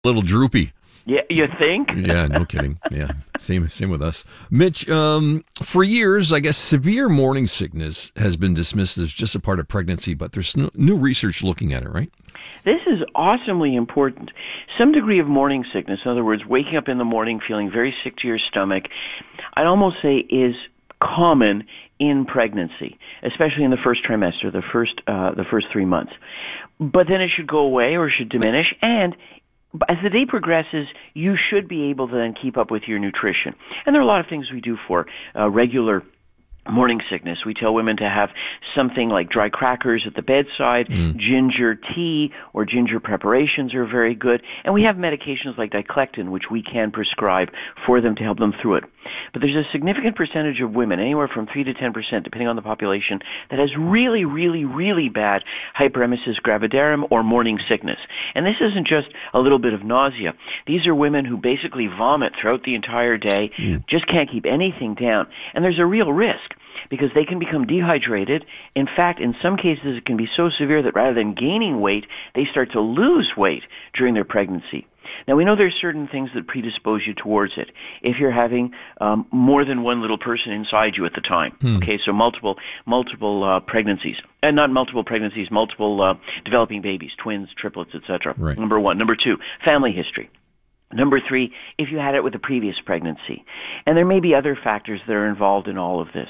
little droopy. Yeah, you think? Yeah, no kidding. Yeah, same with us. Mitch, for years, I guess severe morning sickness has been dismissed as just a part of pregnancy, but there's new research looking at it, right? This is awesomely important. Some degree of morning sickness, in other words, waking up in the morning feeling very sick to your stomach, I'd almost say is common in pregnancy, especially in the first trimester, the first 3 months. But then it should go away or should diminish, and as the day progresses, you should be able to then keep up with your nutrition. And there are a lot of things we do for regular morning sickness. We tell women to have something like dry crackers at the bedside, ginger tea or ginger preparations are very good, and we have medications like Diclectin, which we can prescribe for them to help them through it. But there's a significant percentage of women, anywhere from 3 to 10%, depending on the population, that has really, really, really bad hyperemesis gravidarum or morning sickness. And this isn't just a little bit of nausea. These are women who basically vomit throughout the entire day, just can't keep anything down, and there's a real risk, because they can become dehydrated. In fact, in some cases, it can be so severe that rather than gaining weight, they start to lose weight during their pregnancy. Now, we know there's certain things that predispose you towards it. If you're having more than one little person inside you at the time, okay, so multiple pregnancies, and not multiple pregnancies, multiple developing babies, twins, triplets, etc. Right. Number one. Number two, family history. Number three, if you had it with a previous pregnancy. And there may be other factors that are involved in all of this.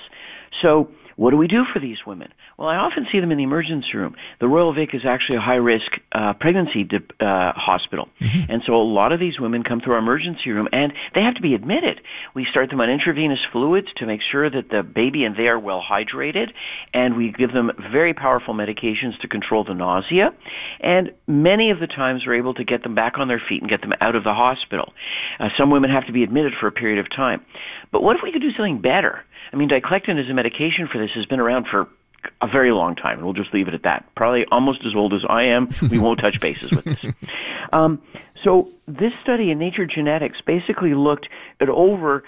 So what do we do for these women? Well, I often see them in the emergency room. The Royal Vic is actually a high-risk pregnancy hospital. And so a lot of these women come through our emergency room, and they have to be admitted. We start them on intravenous fluids to make sure that the baby and they are well hydrated, and we give them very powerful medications to control the nausea. And many of the times we're able to get them back on their feet and get them out of the hospital. Some women have to be admitted for a period of time. But what if we could do something better? I mean, Diclectin as a medication for this has been around for a very long time, and we'll just leave it at that. Probably almost as old as I am. We won't touch bases with this. So this study in Nature Genetics basically looked at over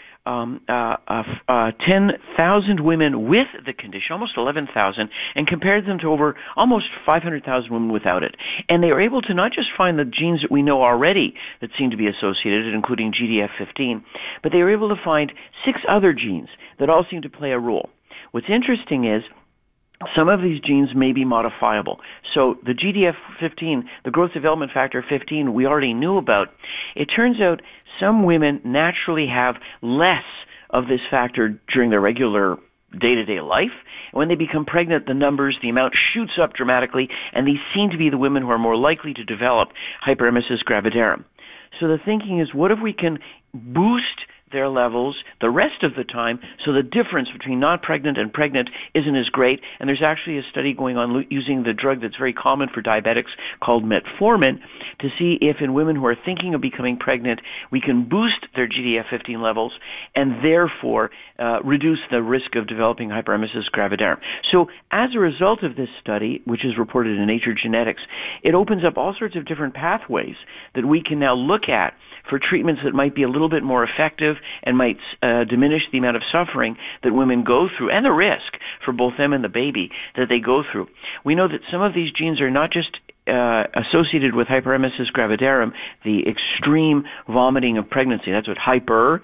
10,000 women with the condition, almost 11,000, and compared them to over almost 500,000 women without it. And they were able to not just find the genes that we know already that seem to be associated, including GDF15, but they were able to find 6 other genes that all seem to play a role. What's interesting is some of these genes may be modifiable. So the GDF15, the growth development factor 15, we already knew about. It turns out some women naturally have less of this factor during their regular day-to-day life. When they become pregnant, the numbers, the amount shoots up dramatically, and these seem to be the women who are more likely to develop hyperemesis gravidarum. So the thinking is, what if we can boost their levels the rest of the time so the difference between not pregnant and pregnant isn't as great? And there's actually a study going on using the drug that's very common for diabetics called metformin to see if in women who are thinking of becoming pregnant we can boost their GDF15 levels and therefore reduce the risk of developing hyperemesis gravidarum. So as a result of this study, which is reported in Nature Genetics, it opens up all sorts of different pathways that we can now look at for treatments that might be a little bit more effective and might diminish the amount of suffering that women go through and the risk for both them and the baby that they go through. We know that some of these genes are not just associated with hyperemesis gravidarum, the extreme vomiting of pregnancy. That's what hyperemesis.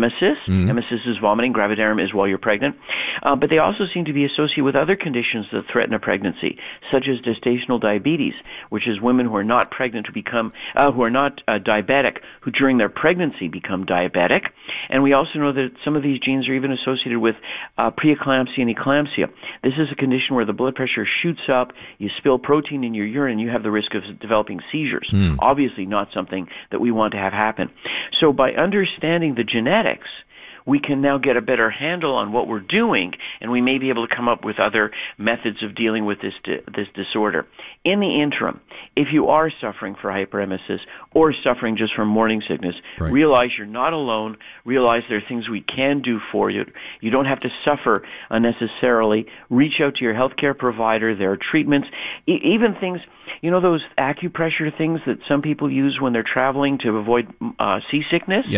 Emesis is vomiting. Gravidarum is while you're pregnant. But they also seem to be associated with other conditions that threaten a pregnancy, such as gestational diabetes, which is women who are not pregnant who are not diabetic, who during their pregnancy become diabetic. And we also know that some of these genes are even associated with preeclampsia and eclampsia. This is a condition where the blood pressure shoots up, you spill protein in your urine, you have the risk of developing seizures. Obviously not something that we want to have happen. So by understanding the genetics, we can now get a better handle on what we're doing, and we may be able to come up with other methods of dealing with this disorder. In the interim, if you are suffering for hyperemesis or suffering just from morning sickness, realize you're not alone. Realize there are things we can do for you. You don't have to suffer unnecessarily. Reach out to your healthcare provider. There are treatments, even things, you know, those acupressure things that some people use when they're traveling to avoid seasickness? Yeah.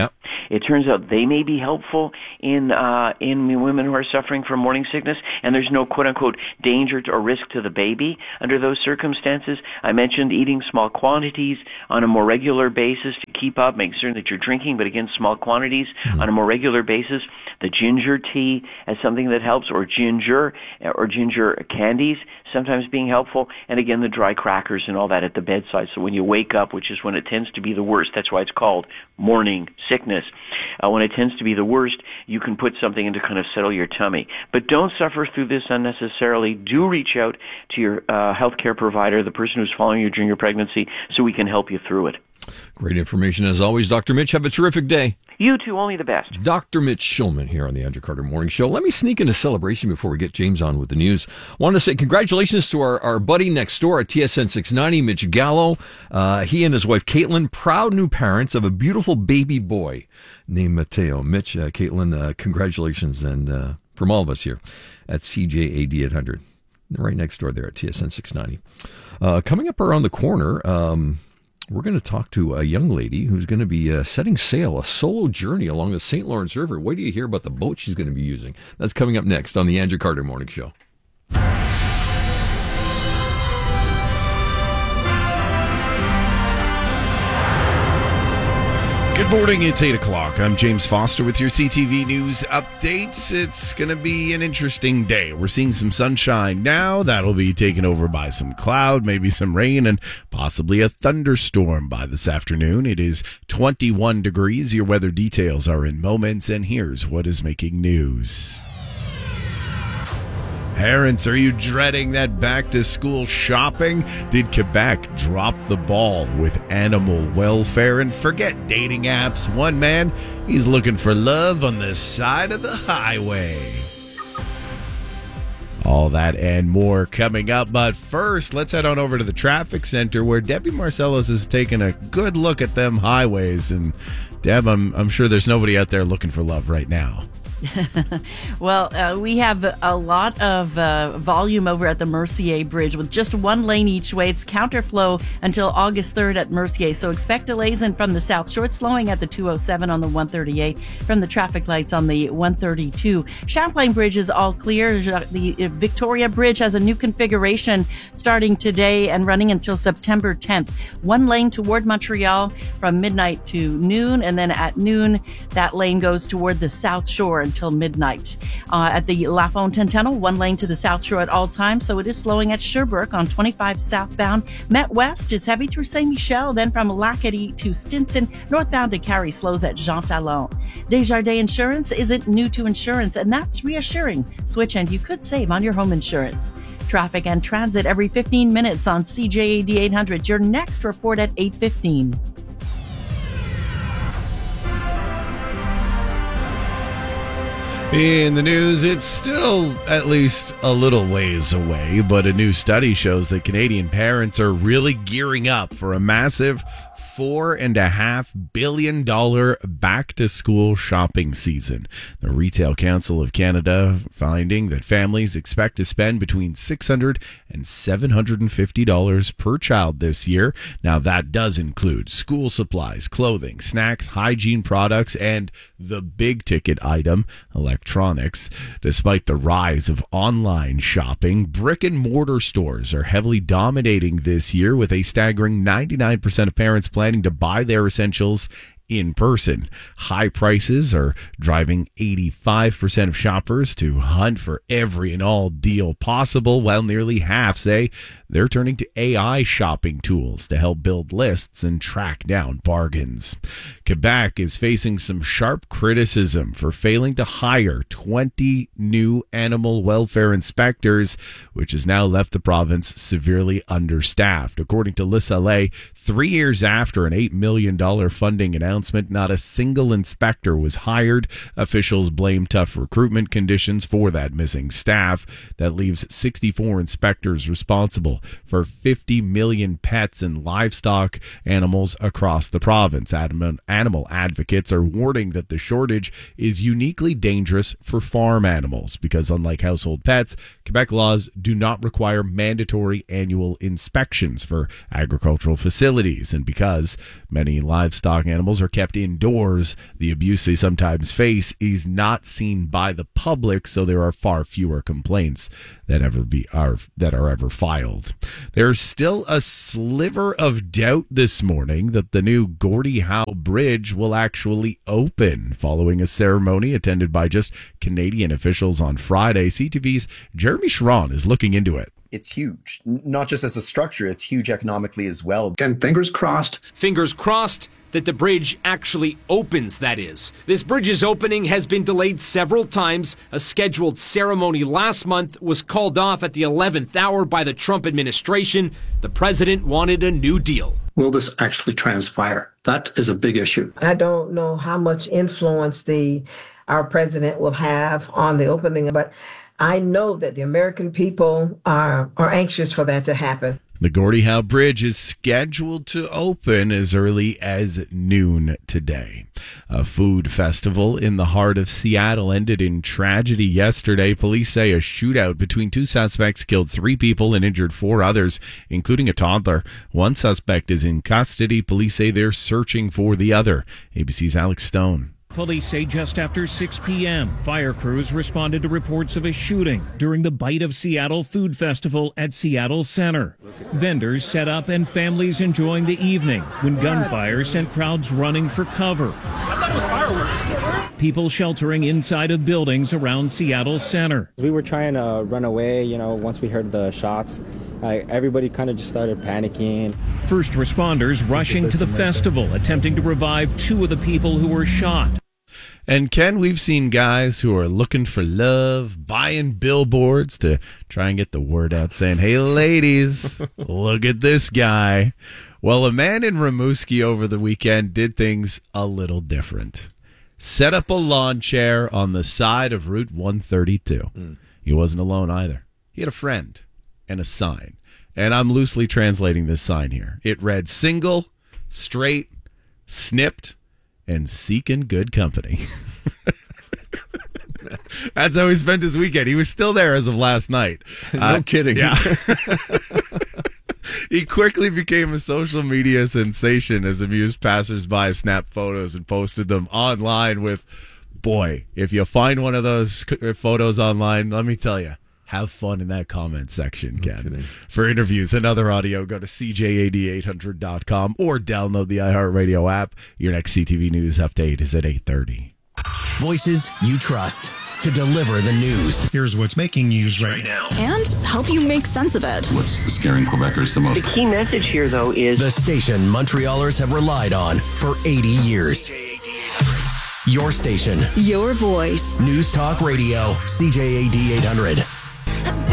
It turns out they may be helpful in women who are suffering from morning sickness, and there's no quote-unquote danger or risk to the baby under those circumstances. I mentioned eating small quantities on a more regular basis to keep up, make certain that you're drinking, but again, small quantities on a more regular basis. The ginger tea as something that helps, or ginger candies sometimes being helpful, and again, the dry crackers and all that at the bedside. So when you wake up, which is when it tends to be the worst, that's why it's called morning sickness. When it tends to be the worst, you can put something in to kind of settle your tummy. But don't suffer through this unnecessarily. Do reach out to your healthcare provider, the person who's following you during your pregnancy, so we can help you through it. Great information as always, Dr. Mitch. Have a terrific day. You too, only the best. Dr. Mitch Shulman here on the Andrew Carter Morning Show. Let me sneak into celebration before we get James on with the news. Want to say congratulations to our buddy next door at TSN 690, Mitch Gallo. He and his wife, Caitlin, proud new parents of a beautiful baby boy named Mateo. Mitch, Caitlin, congratulations. And from all of us here at CJAD 800, right next door there at TSN 690. Coming up around the corner, we're going to talk to a young lady who's going to be setting sail, a solo journey along the St. Lawrence River. Wait till you hear about the boat she's going to be using. That's coming up next on the Andrew Carter Morning Show. Good morning, it's 8 o'clock. I'm James Foster with your CTV News updates. It's going to be an interesting day. We're seeing some sunshine now. That'll be taken over by some cloud, maybe some rain, and possibly a thunderstorm by this afternoon. It is 21 degrees. Your weather details are in moments, and here's what is making news. Parents, are you dreading that back-to-school shopping? Did Quebec drop the ball with animal welfare? And forget dating apps. One man, he's looking for love on the side of the highway. All that and more coming up. But first, let's head on over to the traffic center where Debbie Marcellos is taking a good look at them highways. And Deb, I'm sure there's nobody out there looking for love right now. Well, we have a lot of volume over at the Mercier Bridge with just one lane each way. It's counterflow until August 3rd at Mercier. So expect delays in from the South Shore. It's slowing at the 207 on the 138 from the traffic lights on the 132. Champlain Bridge is all clear. The Victoria Bridge has a new configuration starting today and running until September 10th. One lane toward Montreal from midnight to noon, and then at noon, that lane goes toward the South Shore until midnight. At the La Fontaine Tunnel, one lane to the South Shore at all times, so it is slowing at Sherbrooke on 25 southbound. Met West is heavy through Saint Michel, then from Lackady to Stinson. Northbound to Carrie slows at Jean Talon. Desjardins Insurance isn't new to insurance, and that's reassuring. Switch and you could save on your home insurance. Traffic and transit every 15 minutes on CJAD 800. Your next report at 8:15. In the news, it's still at least a little ways away, but a new study shows that Canadian parents are really gearing up for a massive $4.5 billion back-to-school shopping season. The Retail Council of Canada finding that families expect to spend between $600 and $750 per child this year. Now, that does include school supplies, clothing, snacks, hygiene products, and the big-ticket item, electronics. Despite the rise of online shopping, brick-and-mortar stores are heavily dominating this year, with a staggering 99% of parents planning to buy their essentials in person. High prices are driving 85% of shoppers to hunt for every and all deal possible, while nearly half say they're turning to AI shopping tools to help build lists and track down bargains. Quebec is facing some sharp criticism for failing to hire 20 new animal welfare inspectors, which has now left the province severely understaffed. According to Le Soleil, 3 years after an $8 million funding announcement, not a single inspector was hired. Officials blame tough recruitment conditions for that missing staff. That leaves 64 inspectors responsible essential for 50 million pets and livestock animals across the province. Animal advocates are warning that the shortage is uniquely dangerous for farm animals because, unlike household pets, Quebec laws do not require mandatory annual inspections for agricultural facilities. And because many livestock animals are kept indoors, the abuse they sometimes face is not seen by the public, so there are far fewer complaints that are ever filed. There's still a sliver of doubt this morning that the new Gordie Howe Bridge will actually open following a ceremony attended by just Canadian officials on Friday. CTV's Jeremy Schron is looking into it. It's huge, not just as a structure, it's huge economically as well. Again, fingers crossed. Fingers crossed that the bridge actually opens, that is. This bridge's opening has been delayed several times. A scheduled ceremony last month was called off at the 11th hour by the Trump administration. The president wanted a new deal. Will this actually transpire? That is a big issue. I don't know how much influence our president will have on the opening, but I know that the American people are anxious for that to happen. The Gordie Howe Bridge is scheduled to open as early as noon today. A food festival in the heart of Seattle ended in tragedy yesterday. Police say a shootout between two suspects killed 3 people and injured 4 others, including a toddler. One suspect is in custody. Police say they're searching for the other. ABC's Alex Stone. Police say just after 6 p.m., fire crews responded to reports of a shooting during the Bite of Seattle Food Festival at Seattle Center. Vendors set up and families enjoying the evening when gunfire sent crowds running for cover. I thought it was fireworks. People sheltering inside of buildings around Seattle Center. We were trying to run away, once we heard the shots. Everybody kind of just started panicking. First responders rushing to the festival, attempting to revive 2 of the people who were shot. And Ken, we've seen guys who are looking for love, buying billboards to try and get the word out saying, hey, ladies, look at this guy. Well, a man in Rimouski over the weekend did things a little different. Set up a lawn chair on the side of Route 132. He wasn't alone either. He had a friend and a sign. And I'm loosely translating this sign here. It read single, straight, snipped, and seeking good company. That's how he spent his weekend. He was still there as of last night. No kidding. Yeah. He quickly became a social media sensation as amused passersby snapped photos and posted them online with, boy, if you find one of those photos online, let me tell you, have fun in that comment section, Ken. For interviews and other audio, go to CJAD800.com or download the iHeartRadio app. Your next CTV News update is at 8:30. Voices you trust to deliver the news. Here's what's making news right now. And help you make sense of it. What's scaring Quebecers the most? The key message here, though, is the station Montrealers have relied on for 80 years. Your station. Your voice. News Talk Radio. CJAD 800.